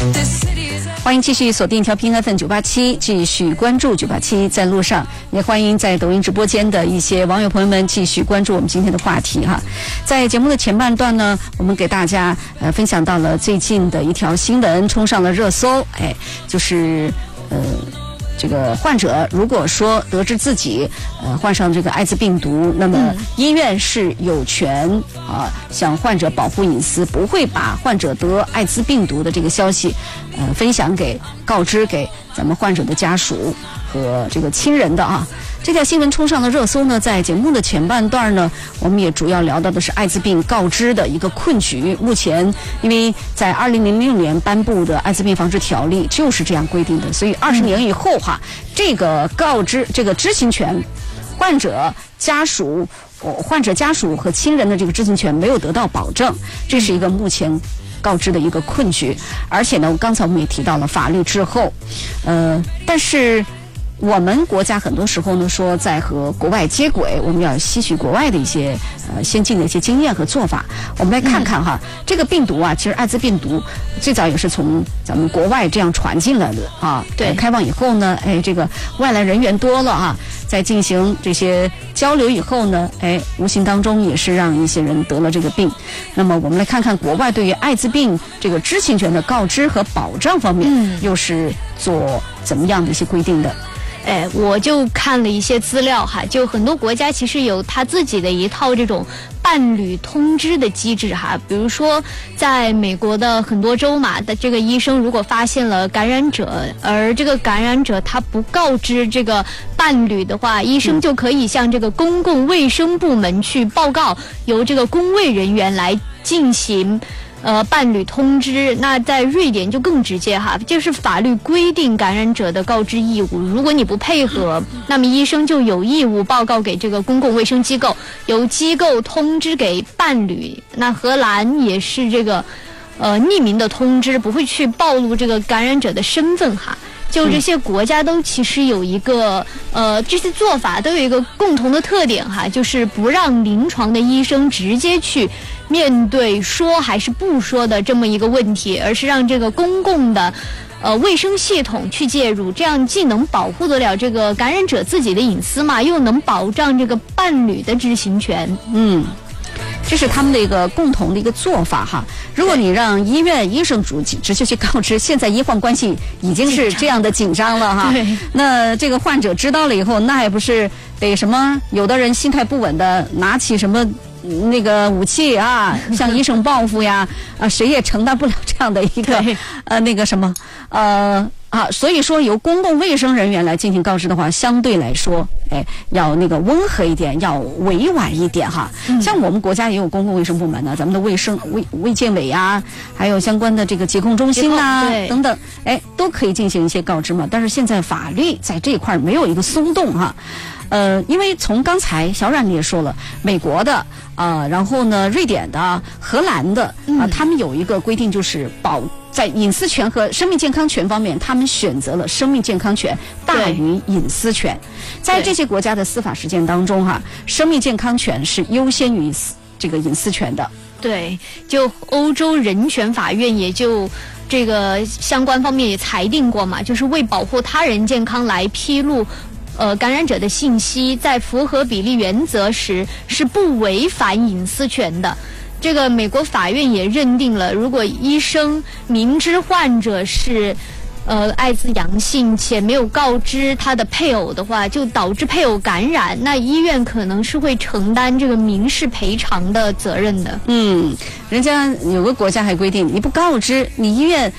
欢迎继续锁定调频 FM987，继续关注987在路上，也欢迎在抖音直播间的一些网友朋友们继续关注我们今天的话题哈。在节目的前半段呢，我们给大家分享到了最近的一条新闻，冲上了热搜，就是这个患者如果说得知自己患上这个艾滋病毒，那么医院是有权向患者保护隐私，不会把患者得艾滋病毒的这个消息告知给咱们患者的家属和这个亲人的啊。这条新闻冲上了热搜呢，在节目的前半段呢，我们也主要聊到的是艾滋病告知的一个困局。目前因为在2006年颁布的艾滋病防治条例就是这样规定的，所以20年以后这个告知这个知情权，患者家属和亲人的这个知情权没有得到保证，这是一个目前告知的一个困局。而且呢，刚才我们也提到了法律滞后，但是我们国家很多时候呢说在和国外接轨，我们要吸取国外的一些先进的一些经验和做法。我们来看看这个病毒其实艾滋病毒最早也是从咱们国外这样传进来的对，开放以后呢，这个外来人员多了在进行这些交流以后呢，无形当中也是让一些人得了这个病。那么我们来看看国外对于艾滋病这个知情权的告知和保障方面，又是做怎么样的一些规定的。 我就看了一些资料就很多国家其实有他自己的一套这种伴侣通知的机制比如说在美国的很多州的这个医生如果发现了感染者，而这个感染者他不告知这个伴侣的话，医生就可以向这个公共卫生部门去报告，由这个公卫人员来进行伴侣通知。那在瑞典就更直接就是法律规定感染者的告知义务，如果你不配合，那么医生就有义务报告给这个公共卫生机构，由机构通知给伴侣。那荷兰也是这个匿名的通知，不会去暴露这个感染者的身份就这些国家都其实有一个这些做法都有一个共同的特点就是不让临床的医生直接去面对说还是不说的这么一个问题，而是让这个公共的卫生系统去介入，这样既能保护得了这个感染者自己的隐私又能保障这个伴侣的知情权。 这是他们的一个共同的一个做法如果你让医院医生直接去告知，现在医患关系已经是这样的紧张了那这个患者知道了以后，那还不是得什么？有的人心态不稳的，拿起什么那个武器向医生报复呀谁也承担不了这样的一个那个什么所以说由公共卫生人员来进行告知的话，相对来说要那个温和一点，要委婉一点像我们国家也有公共卫生部门咱们的卫健委还有相关的这个疾控中心等等都可以进行一些告知嘛。但是现在法律在这一块没有一个松动因为从刚才小冉你也说了，美国的然后呢瑞典的、荷兰的他们有一个规定，就是在隐私权和生命健康权方面，他们选择了生命健康权大于隐私权。在这些国家的司法实践当中生命健康权是优先于这个隐私权的。 对，就欧洲人权法院也就这个相关方面也裁定过嘛，就是为保护他人健康来披露感染者的信息，在符合比例原则时是不违反隐私权的。这个美国法院也认定了，如果医生明知患者是艾滋阳性且没有告知他的配偶的话，就导致配偶感染，那医院可能是会承担这个民事赔偿的责任的。 人家有个国家还规定，你不告知，你医院